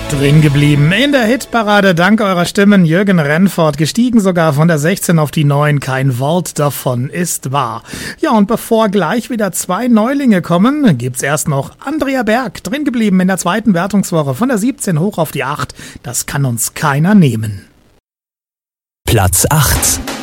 Drin geblieben in der Hitparade, dank eurer Stimmen. Jürgen Rennfort, gestiegen sogar von der 16 auf die 9, kein Wort davon ist wahr. Ja, und bevor gleich wieder 2 Neulinge kommen, gibt's erst noch Andrea Berg, drin geblieben in der 2. Wertungswoche von der 17 hoch auf die 8. Das kann uns keiner nehmen. Platz 8.